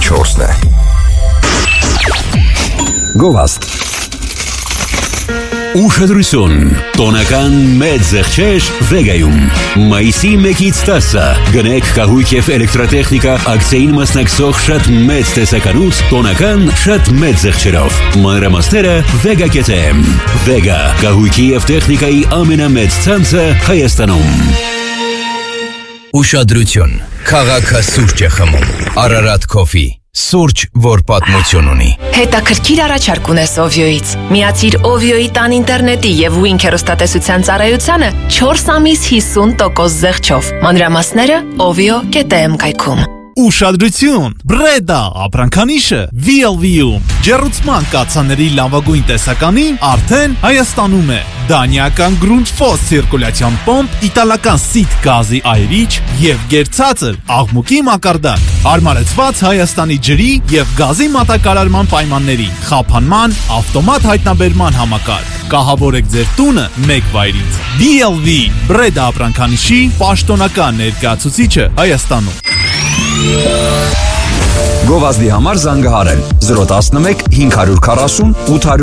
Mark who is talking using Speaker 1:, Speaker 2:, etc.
Speaker 1: 4-ն է։ Գովազդ։
Speaker 2: Ուշադրություն, տոնական մեծ զեղչեր Վեգայում։ Մայիսի 1-ից 10-ը գնեք կահույք և էլեկտրատեխնիկա ակցիային մասնակցող շատ մեծ տեսականուց տոնական շատ մեծ զեղչերով։ Մանրամասները Vega.am։ Vega, կահույքի և տեխնիկայի ամենամեծ ցանցը Հայաստանում։
Speaker 3: Ուշադրություն, քաղաքը սուրճ է խմում։ Ararat Coffee, սուրճ, որ պատմություն ունի։
Speaker 4: Հետաքրքիր առաջարկ ունես Ovio-ից։ Միացիր Ovio-ի տան ինտերնետի և Wink հեռուստատեսության ծառայությանը 4 ամիս 50% զեղչով։ Մանրամասները ovio.am կայքում։
Speaker 5: Ուշադրություն, Breda ապրանքանիշը VLV-ում ջեռուցման կաթսաների լավագույն տեսականին արդեն Հայաստանում է։ Դանիական Grundfos ցիրկուլյացիոն պոմպ, իտալական Sit գազի այրիչ և գերցածր աղմուկի մակարդակ։ Հարմարեցված Հայաստանի ջրի և գազի մատակարարման պայմանների, խափանման, ավտոմատ հայտնաբերման համակարգ։ Կահավորեք ձեր տունը մեկ վայրից։ VLV Breda ապրանքանիշի պաշտոնական ներկայացուցիչը Հայաստանում։
Speaker 1: Գովազդի համար զանգահարել 011 540 800